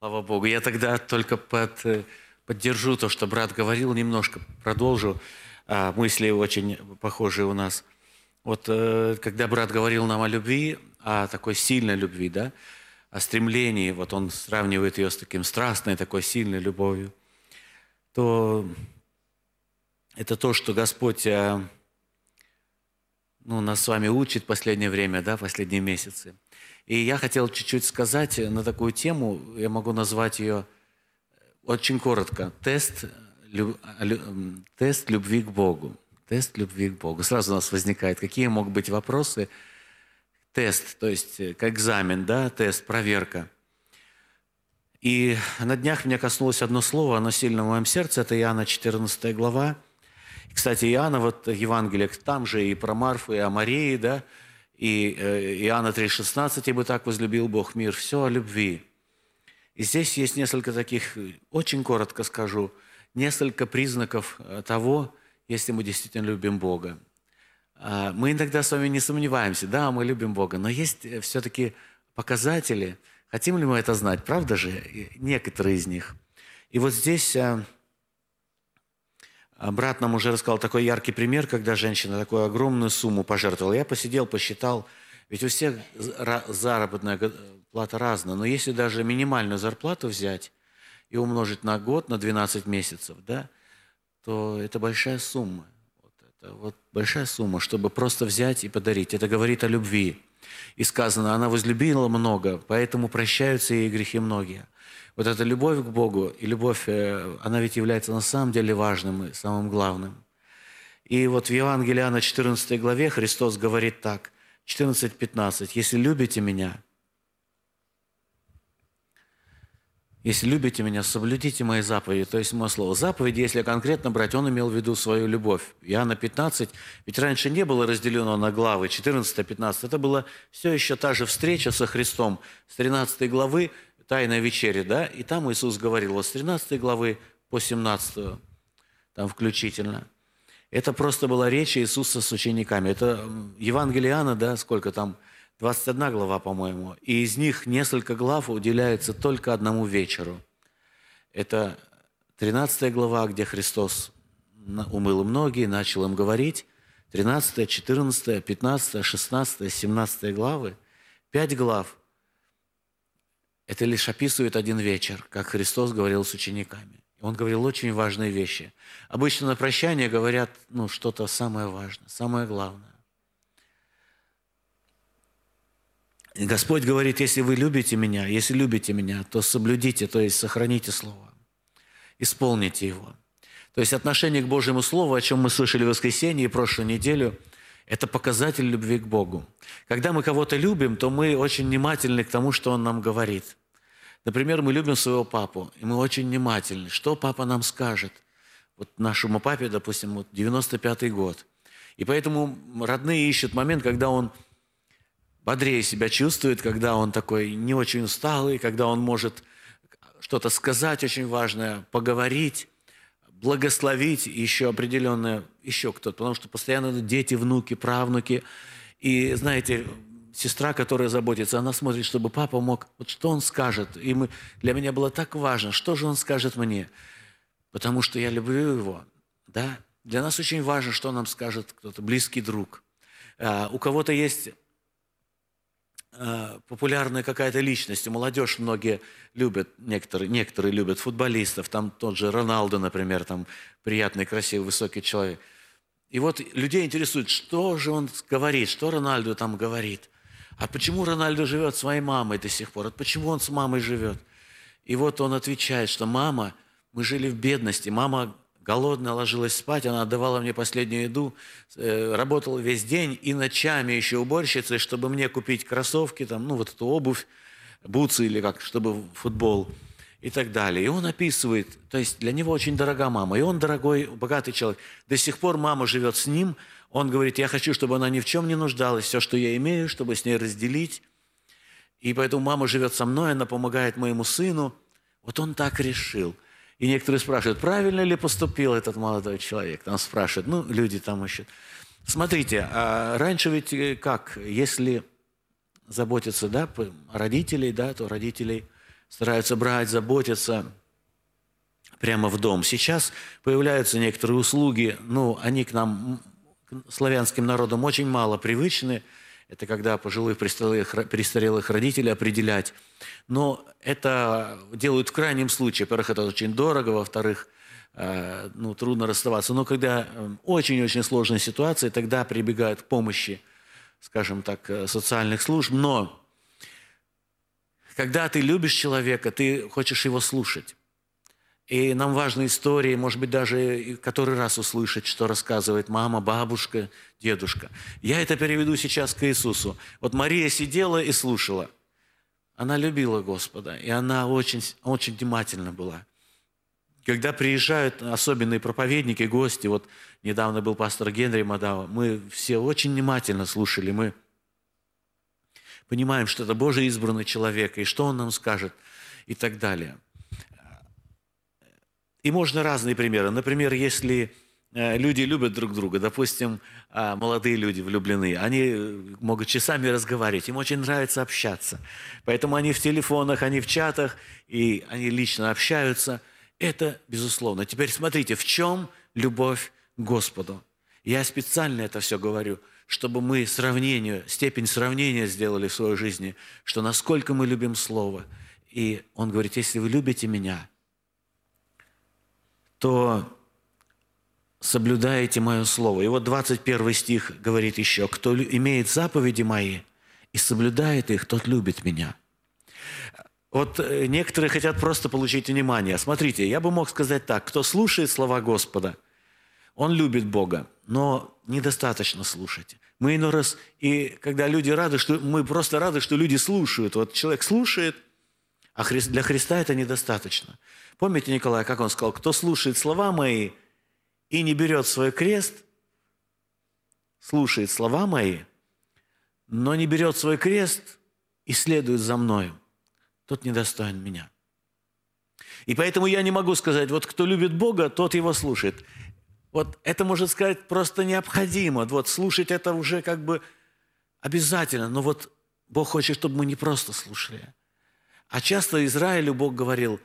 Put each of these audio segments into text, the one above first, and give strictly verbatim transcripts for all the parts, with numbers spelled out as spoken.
Слава Богу. Я тогда только под, э, поддержу то, что брат говорил, немножко продолжу. А, мысли очень похожие у нас. Вот э, когда брат говорил нам о любви, о такой сильной любви, да, о стремлении, вот он сравнивает ее с таким страстной, такой сильной любовью, то это то, что Господь э, ну, нас с вами учит в последнее время, да, последние месяцы. И я хотел чуть-чуть сказать на такую тему, я могу назвать ее очень коротко. Тест, лю, лю, тест любви к Богу. Тест любви к Богу. Сразу у нас возникает, какие могут быть вопросы. Тест, то есть как экзамен, да, тест, проверка. И на днях меня коснулось одно слово, оно сильно в моем сердце, это Иоанна четырнадцатая глава. Кстати, Иоанна, вот Евангелие, там же и про Марфу, и о Марии, да, и Иоанна три шестнадцать, «Ибо так возлюбил Бог мир», все о любви. И здесь есть несколько таких, очень коротко скажу, несколько признаков того, если мы действительно любим Бога. Мы иногда с вами не сомневаемся, да, мы любим Бога, но есть все-таки показатели, хотим ли мы это знать, правда же, некоторые из них. И вот здесь брат нам уже рассказал такой яркий пример, когда женщина такую огромную сумму пожертвовала. Я посидел, посчитал, ведь у всех заработная плата разная, но если даже минимальную зарплату взять и умножить на год, на двенадцать месяцев, да, то это большая сумма. Вот это вот большая сумма, чтобы просто взять и подарить. Это говорит о любви. И сказано, она возлюбила много, поэтому прощаются ей грехи многие. Вот эта любовь к Богу и любовь, она ведь является на самом деле важным и самым главным. И вот в Евангелии Иоанна четырнадцатой главе Христос говорит так, четырнадцать пятнадцать, «Если любите Меня, если любите Меня, соблюдите Мои заповеди». То есть мое слово. Заповеди, если конкретно брать, он имел в виду свою любовь. Иоанна пятнадцать, ведь раньше не было разделено на главы, четырнадцать пятнадцать, это была все еще та же встреча со Христом. С тринадцатой главы Тайная вечеря, да, и там Иисус говорил, вот с тринадцатой главы по семнадцатую, там включительно. Это просто была речь Иисуса с учениками. Это Евангелие Иоанна, да, сколько там, двадцать одна глава, по-моему, и из них несколько глав уделяется только одному вечеру. Это тринадцатая глава, где Христос умыл им ноги и начал им говорить, тринадцатая, четырнадцатая, пятнадцатая, шестнадцатая, семнадцатая главы, пять глав. Это лишь описывает один вечер, как Христос говорил с учениками. Он говорил очень важные вещи. Обычно на прощание говорят ну, что-то самое важное, самое главное. И Господь говорит, если вы любите Меня, если любите Меня, то соблюдите, то есть сохраните Слово, исполните его. То есть отношение к Божьему Слову, о чем мы слышали в воскресенье и прошлую неделю, это показатель любви к Богу. Когда мы кого-то любим, то мы очень внимательны к тому, что Он нам говорит. Например, мы любим своего папу, и мы очень внимательны, что папа нам скажет. Вот нашему папе, допустим, вот девяносто пятый год. И поэтому родные ищут момент, когда он бодрее себя чувствует, когда он такой не очень усталый, когда он может что-то сказать очень важное, поговорить, благословить еще определенное, еще кто-то, потому что постоянно дети, внуки, правнуки. И знаете, сестра, которая заботится, она смотрит, чтобы папа мог, вот что он скажет. И мы, для меня было так важно, что же он скажет мне, потому что я люблю его. Да? Для нас очень важно, что нам скажет кто-то, близкий друг. А, у кого-то есть популярная какая-то личность, молодежь многие любят, некоторые, некоторые любят футболистов, там тот же Роналдо, например, там приятный, красивый, высокий человек. И вот людей интересует, что же он говорит, что Рональдо там говорит, а почему Рональдо живет с своей мамой до сих пор, а почему он с мамой живет. И вот он отвечает, что мама, мы жили в бедности, мама голодная ложилась спать, она отдавала мне последнюю еду, э, работала весь день и ночами еще уборщицей, чтобы мне купить кроссовки, там, ну вот эту обувь, бутсы или как, чтобы футбол и так далее. И он описывает, то есть для него очень дорога мама, и он дорогой, богатый человек. До сих пор мама живет с ним, он говорит, я хочу, чтобы она ни в чем не нуждалась, все, что я имею, чтобы с ней разделить. И поэтому мама живет со мной, она помогает моему сыну. Вот он так решил. И некоторые спрашивают, правильно ли поступил этот молодой человек? Там спрашивают, ну, люди там ищут. Смотрите, а раньше ведь как, если заботиться, да, о родителей, да, то родителей стараются брать, заботиться прямо в дом. Сейчас появляются некоторые услуги, ну, они к нам, к славянским народам, очень мало привычны. Это когда пожилых престарелых, престарелых родителей определять. Но это делают в крайнем случае. Во-первых, это очень дорого, во-вторых, э, ну, трудно расставаться. Но когда очень-очень сложная ситуация, тогда прибегают к помощи, скажем так, социальных служб. Но когда ты любишь человека, ты хочешь его слушать. И нам важны истории, может быть, даже который раз услышать, что рассказывает мама, бабушка, дедушка. Я это переведу сейчас к Иисусу. Вот Мария сидела и слушала. Она любила Господа, и она очень, очень внимательна была. Когда приезжают особенные проповедники, гости, вот недавно был пастор Генри Мадава, мы все очень внимательно слушали, мы понимаем, что это Божий избранный человек, и что он нам скажет, и так далее. И можно разные примеры. Например, если люди любят друг друга, допустим, молодые люди влюблены, они могут часами разговаривать, им очень нравится общаться. Поэтому они в телефонах, они в чатах, и они лично общаются. Это безусловно. Теперь смотрите, в чем любовь к Господу. Я специально это все говорю, чтобы мы сравнение, степень сравнения сделали в своей жизни, что насколько мы любим Слово. И Он говорит, если вы любите Меня, то соблюдаете Мое Слово. И вот двадцать первый стих говорит еще, кто имеет заповеди Мои и соблюдает их, тот любит Меня. Вот некоторые хотят просто получить внимание. Смотрите, я бы мог сказать так, кто слушает слова Господа, он любит Бога, но недостаточно слушать. Мы иной раз, и когда люди рады, что мы просто рады, что люди слушают. Вот человек слушает, а для Христа это недостаточно. Помните, Николай, как он сказал, кто слушает слова мои и не берет свой крест, слушает слова мои, но не берет свой крест и следует за мною, тот недостоин Меня. И поэтому я не могу сказать, вот кто любит Бога, тот Его слушает. Вот это, можно сказать, просто необходимо. Вот слушать это уже как бы обязательно. Но вот Бог хочет, чтобы мы не просто слушали. А часто Израилю Бог говорил,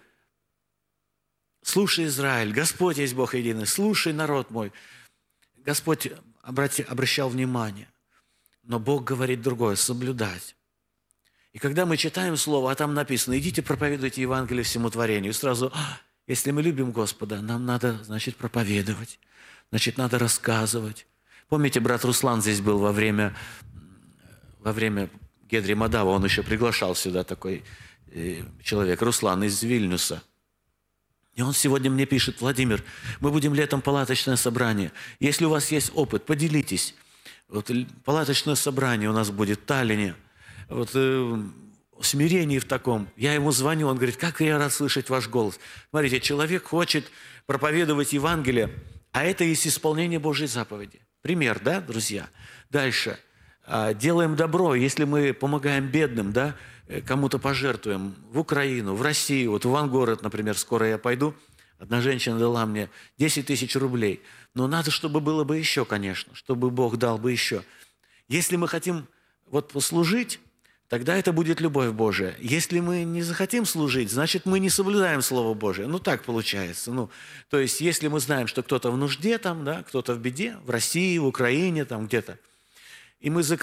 слушай, Израиль, Господь есть Бог единый, слушай, народ мой. Господь обрати, обращал внимание. Но Бог говорит другое, соблюдать. И когда мы читаем Слово, а там написано, идите проповедуйте Евангелие всему творению. И сразу, если мы любим Господа, нам надо, значит, проповедовать. Значит, надо рассказывать. Помните, брат Руслан здесь был во время, во время Генри Мадава, он еще приглашал сюда такой э, человек, Руслан из Вильнюса. И он сегодня мне пишет, Владимир, мы будем летом палаточное собрание. Если у вас есть опыт, поделитесь. Вот палаточное собрание у нас будет в Таллине. Вот э, смирении в таком. Я ему звоню, он говорит, как я рад слышать ваш голос. Смотрите, человек хочет проповедовать Евангелие, а это есть исполнение Божьей заповеди. Пример, да, друзья? Дальше. Делаем добро, если мы помогаем бедным, да, кому-то пожертвуем в Украину, в Россию, вот в Ивангород, например, скоро я пойду, одна женщина дала мне десять тысяч рублей. Но надо, чтобы было бы еще, конечно, чтобы Бог дал бы еще. Если мы хотим вот послужить, тогда это будет любовь Божия. Если мы не захотим служить, значит, мы не соблюдаем Слово Божие. Ну, так получается. Ну, то есть, если мы знаем, что кто-то в нужде, там, да, кто-то в беде, в России, в Украине, там где-то, и мы закрываем,